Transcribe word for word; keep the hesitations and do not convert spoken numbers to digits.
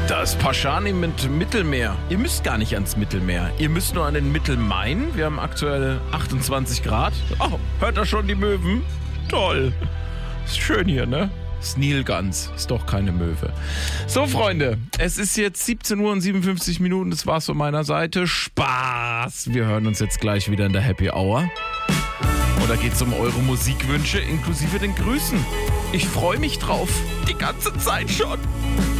Das Paschani mit Mittelmeer. Ihr müsst gar nicht ans Mittelmeer. Ihr müsst nur an den Mittelmain. Wir haben aktuell achtundzwanzig Grad. Oh, hört ihr schon die Möwen? Toll. Ist schön hier, ne? Ist Nilgans. Ist doch keine Möwe. So, Freunde. Es ist jetzt siebzehn Uhr und siebenundfünfzig Minuten. Das war's von meiner Seite. Spaß. Wir hören uns jetzt gleich wieder in der Happy Hour. Und da geht's um eure Musikwünsche inklusive den Grüßen. Ich freue mich drauf. Die ganze Zeit schon.